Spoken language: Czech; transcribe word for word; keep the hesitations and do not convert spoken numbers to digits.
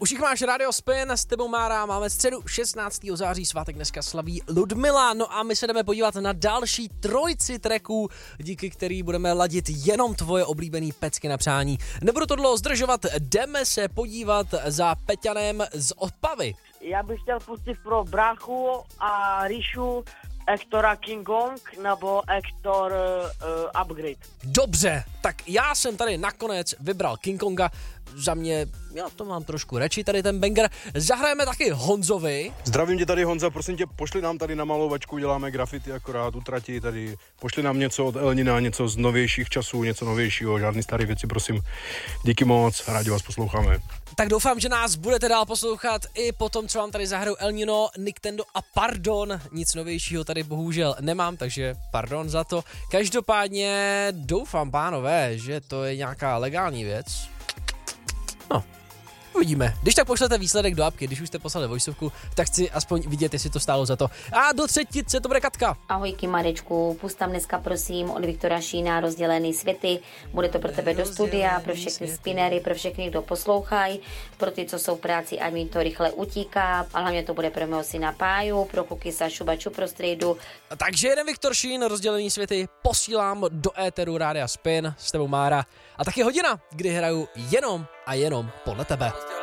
Posloucháš Radio Spin, s tebou Mára, máme středu šestnáctého září, svátek dneska slaví Ludmila, no a my se jdeme podívat na další trojci tracků, díky který budeme ladit jenom tvoje oblíbený pecky na přání. Nebudu to dlouho zdržovat, jdeme se podívat za Peťanem z Opavy. Já bych chtěl pustit pro bráchu a Ríšu Ektora King Kong nebo Ektor uh, Upgrade. Dobře, tak já jsem tady nakonec vybral King Konga. Za mě, já to mám trošku radši, tady ten banger. Zahrajeme taky Honzovi. Zdravím tě tady, Honza, prosím tě, pošli nám tady na malovačku, děláme grafity akorát, utrati tady, pošli nám něco od Elnina, něco z novějších časů, něco novějšího, žádný starý věci, prosím. Díky moc, rádi vás posloucháme. Tak doufám, že nás budete dál poslouchat i po tom, co vám tady zahraju El Nino, Nintendo a Pardon. Nic novějšího tady bohužel nemám, takže pardon za to. Každopádně doufám, pánové, že to je nějaká legální věc. No, uvidíme. Když tak pošlete výsledek do apky, když už jste poslali vojsovku, tak chci aspoň vidět, jestli to stálo za to. A do třetice to bude Katka. Ahojky Marečku, pust tam dneska prosím od Viktora Šína Rozdělený světy. Bude to pro tebe do studia, pro všechny spinery, pro všechny, kdo poslouchají, pro ty, co jsou v práci, ať mi to rychle utíká. A hlavně to bude pro mého syna Páju, pro Kukisa Šubaču pro strejdu. Takže jeden Viktor Šín, Rozdělený světy, posílám do éteru Rádia Spin, s tebou Mára. A taky hodina, kdy hraju jenom a jenom podle tebe.